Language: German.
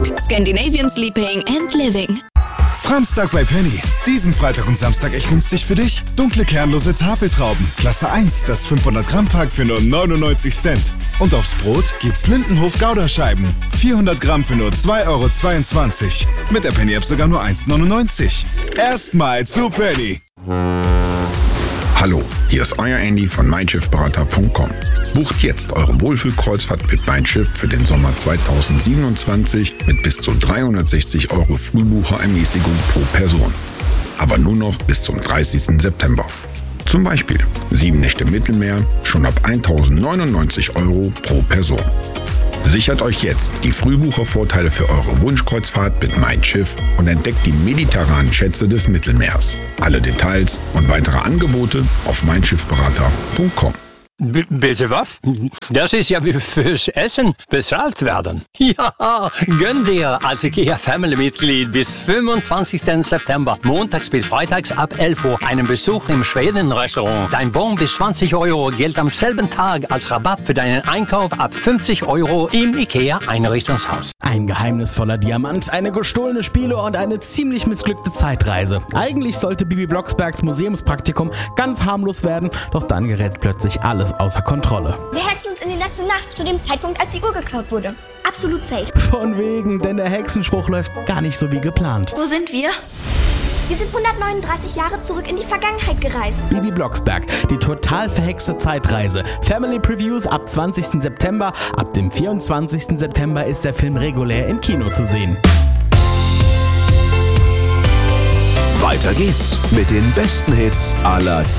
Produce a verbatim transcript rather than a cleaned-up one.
Scandinavian Sleeping and Living. Framstag bei Penny. Diesen Freitag und Samstag echt günstig für dich. Dunkle kernlose Tafeltrauben. Klasse eins, das fünfhundert Gramm Pack für nur neunundneunzig Cent. Und aufs Brot gibt's Lindenhof Gouda-Scheiben. vierhundert Gramm für nur zwei Euro zweiundzwanzig. Mit der Penny-App sogar nur eins neunundneunzig. Erstmal zu Penny. Hallo, hier ist euer Andy von mein schiff berater punkt com. Bucht jetzt eure Wohlfühlkreuzfahrt mit Mein Schiff für den Sommer zweitausendsiebenundzwanzig mit bis zu dreihundertsechzig Euro Frühbucherermäßigung pro Person. Aber nur noch bis zum dreißigsten September. Zum Beispiel sieben Nächte Mittelmeer schon ab eintausendneunundneunzig Euro pro Person. Sichert euch jetzt die Frühbuchervorteile für eure Wunschkreuzfahrt mit Mein Schiff und entdeckt die mediterranen Schätze des Mittelmeers. Alle Details und weitere Angebote auf mein schiff berater punkt com. B- bitte was? Das ist ja wie fürs Essen bezahlt werden. Ja, gönn dir als IKEA-Family-Mitglied bis fünfundzwanzigsten September, montags bis freitags ab elf Uhr, einen Besuch im Schweden-Restaurant. Dein Bon bis zwanzig Euro gilt am selben Tag als Rabatt für deinen Einkauf ab fünfzig Euro im IKEA-Einrichtungshaus. Ein geheimnisvoller Diamant, eine gestohlene Spiele und eine ziemlich missglückte Zeitreise. Eigentlich sollte Bibi Blocksbergs Museumspraktikum ganz harmlos werden, doch dann gerät plötzlich alles außer Kontrolle. Wir hexen uns in die letzte Nacht zu dem Zeitpunkt, als die Uhr geklaut wurde. Absolut safe. Von wegen, denn der Hexenspruch läuft gar nicht so wie geplant. Wo sind wir? Wir sind hundertneununddreißig Jahre zurück in die Vergangenheit gereist. Bibi Blocksberg, die total verhexte Zeitreise. Family Previews ab zwanzigsten September. Ab dem vierundzwanzigsten September ist der Film regulär im Kino zu sehen. Weiter geht's mit den besten Hits aller Zeiten.